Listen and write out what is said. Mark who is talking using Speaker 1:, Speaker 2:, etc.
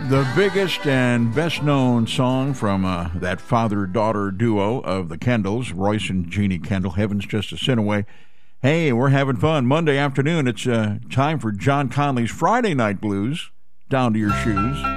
Speaker 1: The biggest and best-known song from that father-daughter duo of the Kendalls, Royce and Jeannie Kendall, Heaven's Just a Sin Away. Hey, we're having fun. Monday afternoon, it's time for John Conley's Friday Night Blues, Down to Your Shoes.